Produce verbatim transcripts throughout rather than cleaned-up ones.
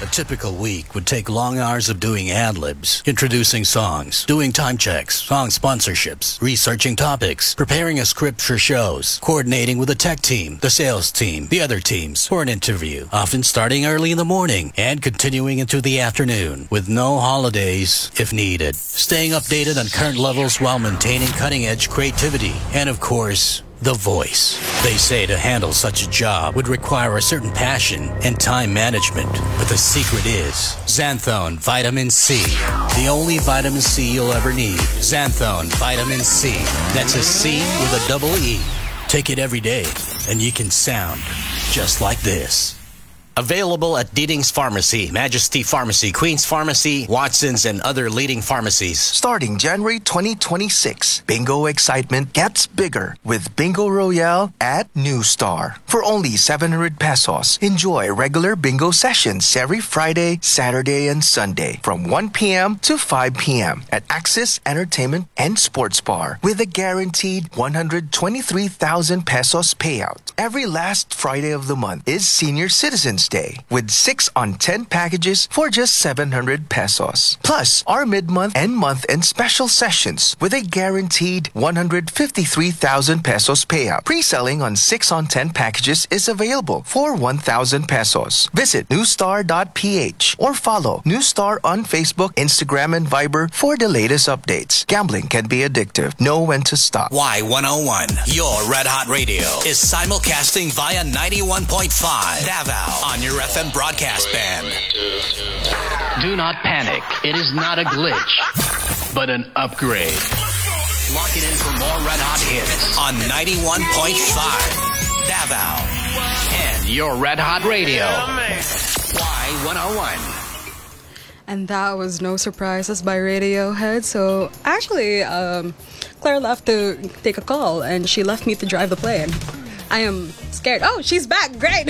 A typical week would take long hours of doing ad-libs, introducing songs, doing time checks, song sponsorships, researching topics, preparing a script for shows, coordinating with the tech team, the sales team, the other teams for an interview, often starting early in the morning and continuing into the afternoon with no holidays if needed. Staying updated on current levels while maintaining cutting-edge creativity and, of course, the voice. They say to handle such a job would require a certain passion and time management. But the secret is Xanthone Vitamin C. The only vitamin C you'll ever need. Xanthone Vitamin C. That's a C with a double E. Take it every day and you can sound just like this. Available at Deeding's Pharmacy, Majesty Pharmacy, Queen's Pharmacy, Watson's, and other leading pharmacies. Starting January twenty twenty-six, bingo excitement gets bigger with Bingo Royale at New Star. For only seven hundred pesos, enjoy regular bingo sessions every Friday, Saturday, and Sunday from one p.m. to five p.m. at Axis Entertainment and Sports Bar with a guaranteed one hundred twenty-three thousand pesos payout. Every last Friday of the month is Senior Citizens Day with six on ten packages for just seven hundred pesos. Plus, our mid-month and month-end special sessions with a guaranteed one hundred fifty-three thousand pesos payout. Pre-selling on six on ten packages is available for one thousand pesos. Visit newstar dot p h or follow Newstar on Facebook, Instagram, and Viber for the latest updates. Gambling can be addictive. Know when to stop. Y one oh one, your Red Hot Radio, is simulcasting via ninety-one point five Davao on your F M broadcast band. Do not panic. It is not a glitch, but an upgrade. Lock it in for more Red Hot hits on ninety-one point five Davao and Your Red Hot Radio. Y one oh one. And that was No Surprises by Radiohead. So actually, um, Claire left to take a call and she left me to drive the plane. I am scared. Oh, she's back. Great.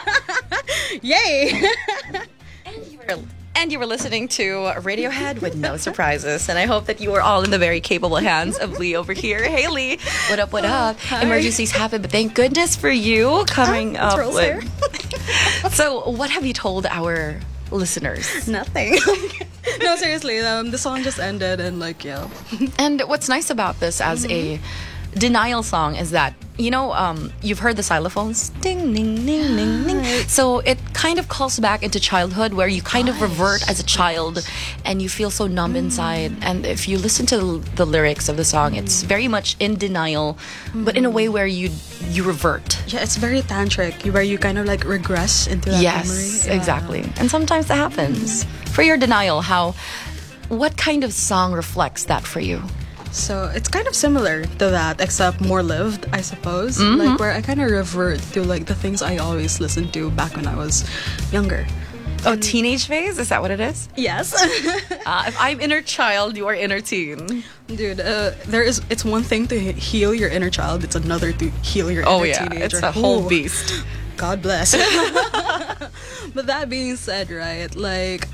Yay. And you were and you were listening to Radiohead with No Surprises. And I hope that you are all in the very capable hands of Lee over here. Hey, Lee. What up, what up? Hi. Emergencies happen, but thank goodness for you coming Ah, up it's with... So, what have you told our listeners? Nothing. No, seriously. Um, the song just ended and like, yeah. And what's nice about this as mm-hmm. a denial song is that, you know, um, you've heard the xylophones. Ding, ding, ding, ding, ding. So it kind of calls back into childhood where you kind of revert as a child and you feel so numb mm. inside. And if you listen to the lyrics of the song, mm. it's very much in denial, mm. but in a way where you you revert. Yeah, it's very tantric, where you kind of like regress into that yes, memory. Yes, yeah. exactly. And sometimes that happens. Mm. For your denial, how, what kind of song reflects that for you? So it's kind of similar to that, except more lived, I suppose. Mm-hmm. Like where I kind of revert to like the things I always listened to back when I was younger. Oh, and teenage phase? Is that what it is? Yes. uh, if I'm inner child, you are inner teen. Dude, uh, there is. It's one thing to heal your inner child. It's another to heal your oh, inner yeah. teenager. It's a whole Ooh. beast. God bless. But that being said, right, like...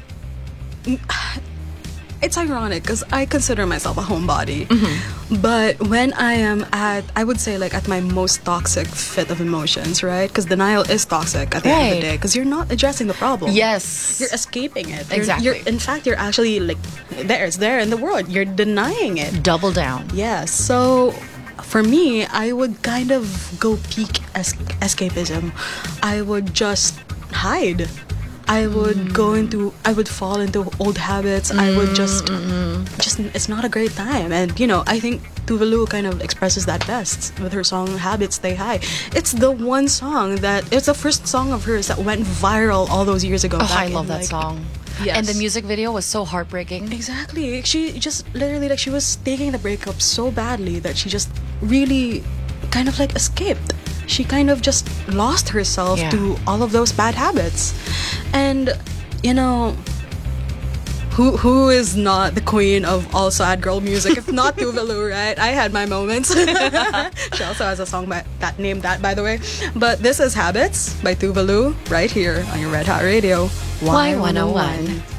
It's ironic because I consider myself a homebody. Mm-hmm. But when I am at, I would say like at my most toxic fit of emotions, right? Because denial is toxic at the right. end of the day because you're not addressing the problem. Yes. You're escaping it. Exactly. You're, you're, in fact, you're actually like, there, it's there in the world. You're denying it. Double down. Yeah. So for me, I would kind of go peak es- escapism. I would just hide. I would mm. go into, I would fall into old habits. Mm, I would just, mm-hmm. just, it's not a great time. And, you know, I think Tuvalu kind of expresses that best with her song Habits Stay High. It's the one song that, it's the first song of hers that went viral all those years ago. Oh, I love that like, song. Yes. And the music video was so heartbreaking. Exactly. She just literally, like, she was taking the breakup so badly that she just really kind of like escaped. She kind of just lost herself yeah. to all of those bad habits. And, you know, who who is not the queen of all sad girl music if not Tuvalu, right? I had my moments. She also has a song by, that named that, by the way. But this is Habits by Tuvalu right here on your Red Hot Radio. Y one oh one.